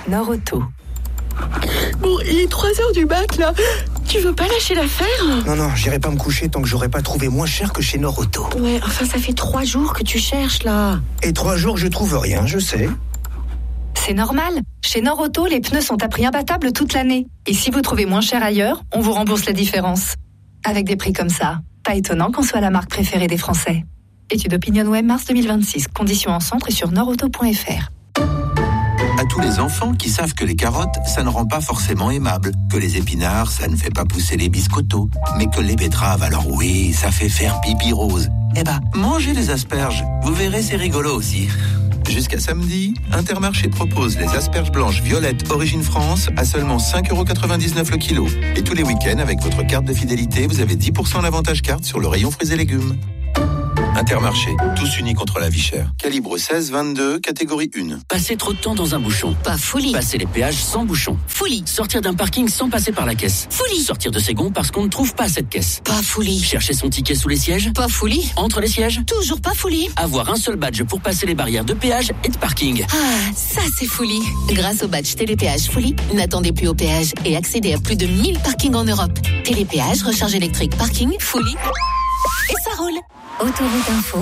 Nord-Auto. Bon, il est 3h du mat, là. Tu veux pas lâcher l'affaire ? Non, j'irai pas me coucher tant que j'aurai pas trouvé moins cher que chez Nord-Auto. Ouais, enfin, ça fait 3 jours que tu cherches, là. Et 3 jours, je trouve rien, je sais. C'est normal. Chez Nord-Auto, les pneus sont à prix imbattable toute l'année. Et si vous trouvez moins cher ailleurs, on vous rembourse la différence. Avec des prix comme ça, pas étonnant qu'on soit la marque préférée des Français. Étude OpinionWay mars 2026. Conditions en centre et sur nordauto.fr. À tous les enfants qui savent que les carottes, ça ne rend pas forcément aimable, que les épinards, ça ne fait pas pousser les biscottos, mais que les betteraves, alors oui, ça fait faire pipi rose. Eh ben, mangez les asperges, vous verrez, c'est rigolo aussi. Jusqu'à samedi, Intermarché propose les asperges blanches violettes Origine France à seulement 5,99€ le kilo. Et tous les week-ends, avec votre carte de fidélité, vous avez 10% d'avantage carte sur le rayon fruits et légumes. Intermarché, tous unis contre la vie chère. Calibre 16-22, catégorie 1. Passer trop de temps dans un bouchon. Pas folie. Passer les péages sans bouchon. Folie. Sortir d'un parking sans passer par la caisse. Folie. Sortir de ses gonds parce qu'on ne trouve pas cette caisse. Pas folie. Chercher son ticket sous les sièges. Pas folie. Entre les sièges. Toujours pas folie. Avoir un seul badge pour passer les barrières de péage et de parking. Ah, ça c'est folie. Grâce au badge Télépéage Folie, n'attendez plus au péage et accédez à plus de 1000 parkings en Europe. Télépéage, recharge électrique, parking, Folie. Et ça roule. Autoroute Info.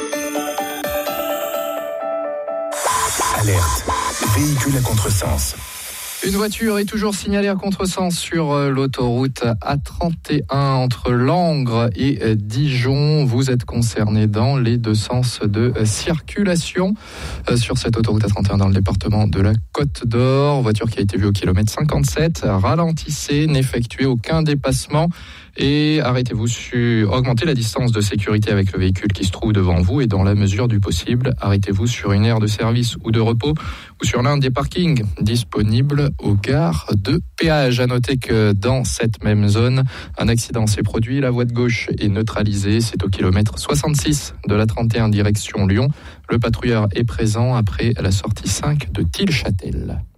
Alerte. Véhicule à contresens. Une voiture est toujours signalée à contresens sur l'autoroute A31 entre Langres et Dijon. Vous êtes concerné dans les deux sens de circulation sur cette autoroute A31 dans le département de la Côte d'Or. Voiture qui a été vue au kilomètre 57. Ralentissez, n'effectuez aucun dépassement. Et arrêtez-vous augmentez la distance de sécurité avec le véhicule qui se trouve devant vous et dans la mesure du possible, arrêtez-vous sur une aire de service ou de repos ou sur l'un des parkings disponibles aux gares de péage. À noter que dans cette même zone, un accident s'est produit. La voie de gauche est neutralisée. C'est au kilomètre 66 de la 31 direction Lyon. Le patrouilleur est présent après la sortie 5 de Tilchâtel.